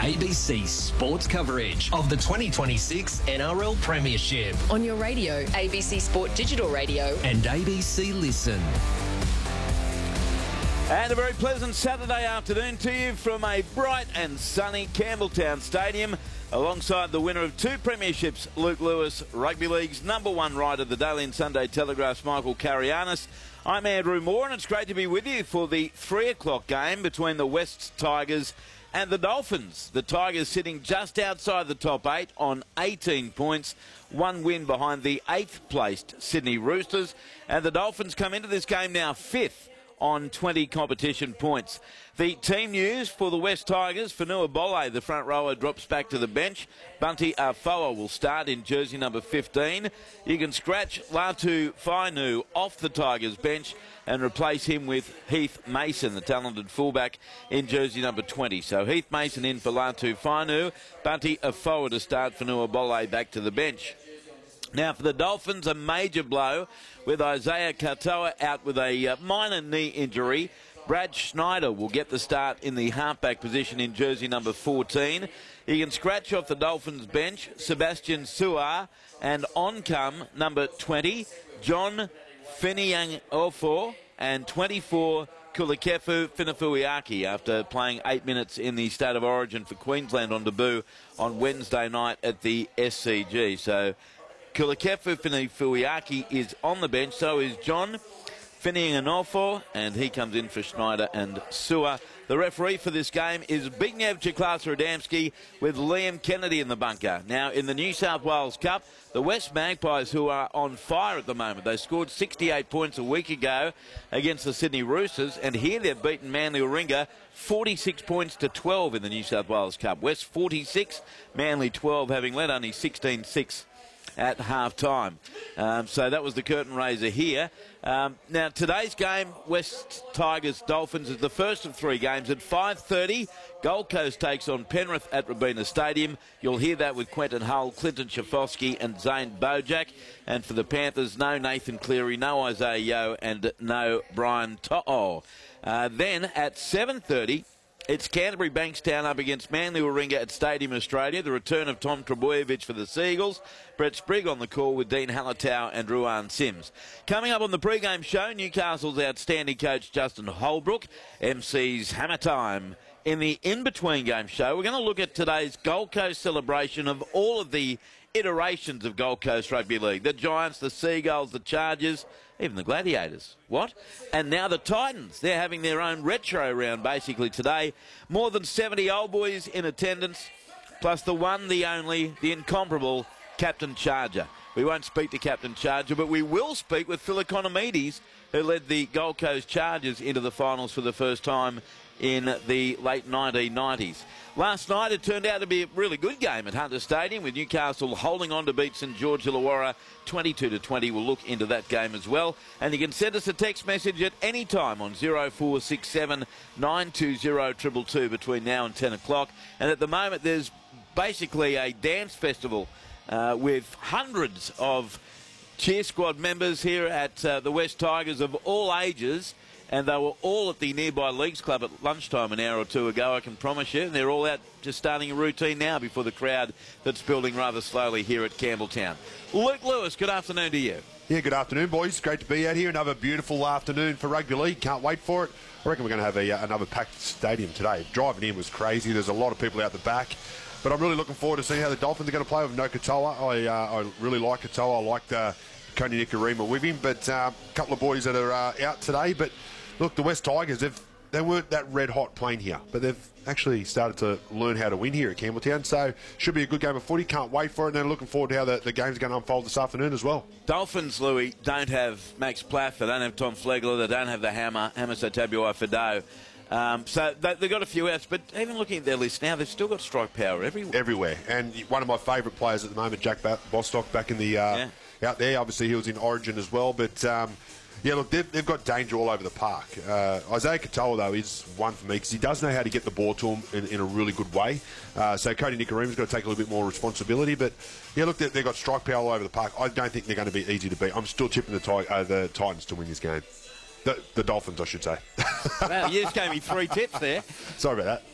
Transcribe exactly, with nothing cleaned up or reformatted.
A B C Sports coverage of the twenty twenty-six N R L Premiership. On your radio, A B C Sport Digital Radio. And A B C Listen. And a very pleasant Saturday afternoon to you from a bright and sunny Campbelltown Stadium, alongside the winner of two premierships, Luke Lewis, Rugby League's number one writer, the Daily and Sunday Telegraph's Michael Carianis. I'm Andrew Moore, and it's great to be with you for the three o'clock game between the Wests Tigers and the Dolphins. The Tigers sitting just outside the top eight on eighteen points, one win behind the eighth placed Sydney Roosters, and the Dolphins come into this game now fifth on twenty competition points. The team news for the West Tigers: Fonua Bole, the front rower, drops back to the bench. Bunty Afoa will start in jersey number fifteen. You can scratch Latu Fainu off the Tigers bench and replace him with Heath Mason, the talented fullback, in jersey number twenty. So Heath Mason in for Latu Fainu, Bunty Afoa to start, Fonua Bole back to the bench. Now for the Dolphins, a major blow with Isaiah Katoa out with a uh, minor knee injury. Brad Schneider will get the start in the halfback position in jersey number fourteen. He can scratch off the Dolphins bench Sebastian Suar, and on come number twenty, John Finiang-Ofo, and twenty-four, Kulikefu Finafuiaki, after playing eight minutes in the State of Origin for Queensland on debut on Wednesday night at the S C G. So Kulikefu Finafuiaki is on the bench, so is John Finiang-Ofo, and he comes in for Schneider and Suar. The referee for this game is Zbigniew Chiklas-Radamski, with Liam Kennedy in the bunker. Now, in the New South Wales Cup, the West Magpies, who are on fire at the moment, they scored sixty-eight points a week ago against the Sydney Roosters, and here they've beaten Manly Warringah forty-six points to twelve in the New South Wales Cup. West forty-six, Manly twelve, having led only sixteen six at half-time. Um, so that was the curtain raiser here. Um, now, today's game, West Tigers Dolphins, is the first of three games. At five thirty, Gold Coast takes on Penrith at Robina Stadium. You'll hear that with Quentin Hull, Clinton Schifosky and Zane Bojack. And for the Panthers, no Nathan Cleary, no Isaiah Yeo, and no Brian To'o. Uh, then at seven thirty, it's Canterbury Bankstown up against Manly Warringah at Stadium Australia. The return of Tom Trebojevic for the Seagulls. Brett Sprigg on the call with Dean Hallertau and Ruan Sims. Coming up on the pre-game show, Newcastle's outstanding coach Justin Holbrook M C's Hammer Time. In the in-between game show, we're going to look at today's Gold Coast celebration of all of the iterations of Gold Coast Rugby League. The Giants, the Seagulls, the Chargers, even the Gladiators. What? And now the Titans. They're having their own retro round basically today. More than seventy old boys in attendance, plus the one, the only, the incomparable Captain Charger. We won't speak to Captain Charger, but we will speak with Phil Economides, who led the Gold Coast Chargers into the finals for the first time in the late nineteen nineties. Last night it turned out to be a really good game at Hunter Stadium, with Newcastle holding on to beat St George Illawarra twenty-two to twenty. We'll look into that game as well. And you can send us a text message at any time on oh four six seven, nine two oh, two two two between now and ten o'clock. And at the moment there's basically a dance festival uh, with hundreds of cheer squad members here at uh, the West Tigers of all ages. And they were all at the nearby Leagues Club at lunchtime an hour or two ago, I can promise you. And they're all out just starting a routine now before the crowd that's building rather slowly here at Campbelltown. Luke Lewis, good afternoon to you. Yeah, good afternoon, boys. Great to be out here. Another beautiful afternoon for rugby league. Can't wait for it. I reckon we're going to have a, uh, another packed stadium today. Driving in was crazy. There's a lot of people out the back. But I'm really looking forward to seeing how the Dolphins are going to play with no Katoa. I, uh, I really like Katoa. I like the Koni Nikorima with him. But a uh, couple of boys that are uh, out today. But look, the West Tigers, they've, they weren't that red-hot playing here, but they've actually started to learn how to win here at Campbelltown, so should be a good game of footy. Can't wait for it, and then looking forward to how the, the game's going to unfold this afternoon as well. Dolphins, Louis, don't have Max Plath, they don't have Tom Flegler, they don't have the hammer, Hamiso Tabuai-Fidow. Um, so they, they've got a few outs, but even looking at their list now, they've still got strike power everywhere. Everywhere, and one of my favourite players at the moment, Jack Bostock, back in the uh, yeah. out there. Obviously, he was in Origin as well, but Um, yeah, look, they've, they've got danger all over the park. Uh, Isaiah Katoa, though, is one for me because he does know how to get the ball to him in, in a really good way. Uh, so Koni Nikorima's got to take a little bit more responsibility. But, yeah, look, they've, they've got strike power all over the park. I don't think they're going to be easy to beat. I'm still tipping the, ti- uh, the Titans to win this game. The, the Dolphins, I should say. Wow, you just gave me three tips there. Sorry about that.